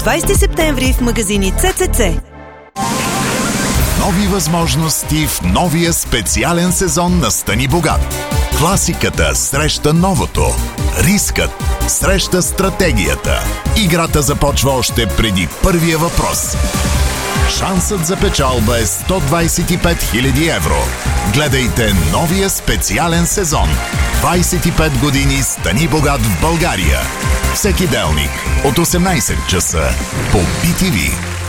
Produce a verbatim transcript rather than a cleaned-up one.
двайсети септември в магазини Це Це Це. Нови възможности в новия специален сезон на Стани богат. Класиката среща новото. Рискът среща стратегията. Играта започва още преди първия въпрос. Шансът за печалба е сто двайсет и пет хиляди евро. Гледайте новия специален сезон. двайсет и пет години Стани богат в България. Всеки делник от осемнайсет часа по Би Ти Ви.